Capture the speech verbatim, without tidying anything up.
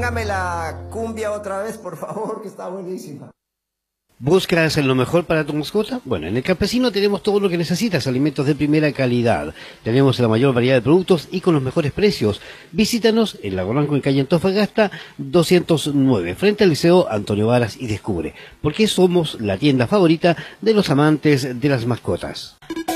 póngame la cumbia otra vez, por favor, que está buenísima. ¿Buscas lo mejor para tu mascota? Bueno, en El Campesino tenemos todo lo que necesitas, alimentos de primera calidad. Tenemos la mayor variedad de productos y con los mejores precios. Visítanos en Lago Blanco, en calle Antofagasta doscientos nueve, frente al Liceo Antonio Varas, y descubre por qué somos la tienda favorita de los amantes de las mascotas.